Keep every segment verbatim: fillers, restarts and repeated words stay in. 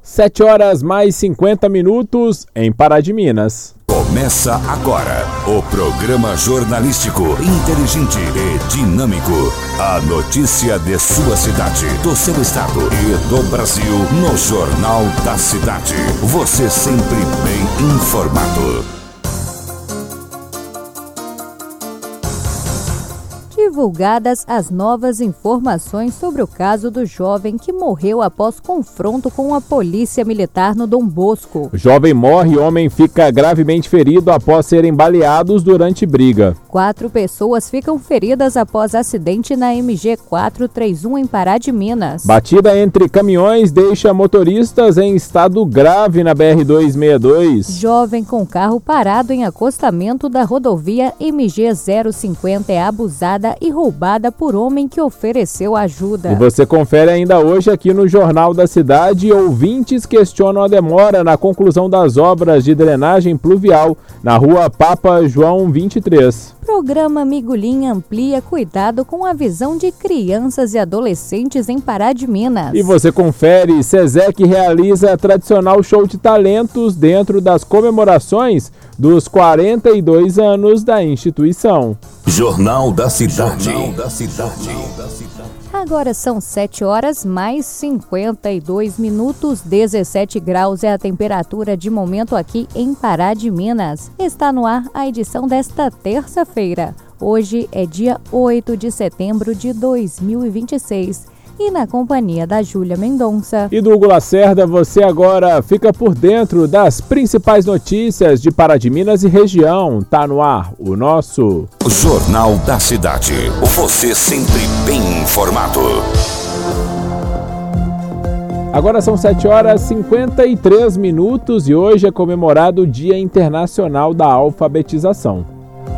sete horas mais cinquenta minutos em Pará de Minas. Começa agora o programa jornalístico inteligente e dinâmico. A notícia de sua cidade, do seu estado e do Brasil no Jornal da Cidade. Você sempre bem informado. Divulgadas as novas informações sobre o caso do jovem que morreu após confronto com a polícia militar no Dom Bosco. O jovem morre e homem fica gravemente ferido após serem baleados durante briga. Quatro pessoas ficam feridas após acidente na M G quatrocentos e trinta e um em Pará de Minas. Batida entre caminhões deixa motoristas em estado grave na B R duzentos e sessenta e dois. Jovem com carro parado em acostamento da rodovia M G zero cinquenta é abusada e roubada por homem que ofereceu ajuda. E você confere ainda hoje aqui no Jornal da Cidade. Ouvintes questionam a demora na conclusão das obras de drenagem pluvial na rua Papa João vinte e três. Programa Miguelinha amplia cuidado com a visão de crianças e adolescentes em Pará de Minas. E você confere, SESEC realiza tradicional show de talentos dentro das comemorações dos quarenta e dois anos da instituição. Jornal da Cidade. Jornal da Cidade. Agora são sete horas mais cinquenta e dois minutos, dezessete graus é a temperatura de momento aqui em Pará de Minas. Está no ar a edição desta terça-feira. Hoje é dia oito de setembro de dois mil e vinte e seis. E na companhia da Júlia Mendonça e do Hugo Lacerda, você agora fica por dentro das principais notícias de Pará de Minas e região. Tá no ar o nosso Jornal da Cidade. Você sempre bem informado. Agora são sete horas e cinquenta e três minutos e hoje é comemorado o Dia Internacional da Alfabetização.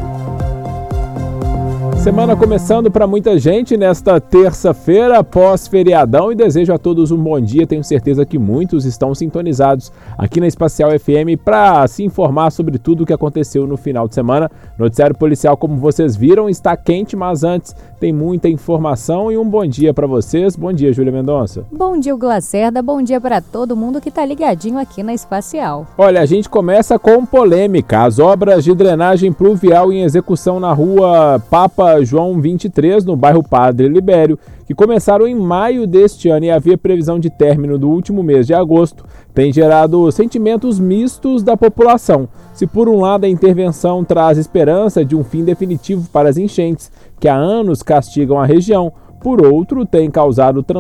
Semana começando para muita gente nesta terça-feira, pós-feriadão, e desejo a todos um bom dia. Tenho certeza que muitos estão sintonizados aqui na Espacial F M para se informar sobre tudo o que aconteceu no final de semana. Noticiário policial, como vocês viram, está quente, mas antes tem muita informação e um bom dia para vocês. Bom dia, Júlia Mendonça. Bom dia, Hugo Lacerda. Bom dia para todo mundo que está ligadinho aqui na Espacial. Olha, a gente começa com polêmica. As obras de drenagem pluvial em execução na rua Papa João vinte e três, no bairro Padre Libério, que começaram em maio deste ano e havia previsão de término do último mês de agosto, tem gerado sentimentos mistos da população. Se por um lado a intervenção traz esperança de um fim definitivo para as enchentes, que há anos castigam a região, por outro tem causado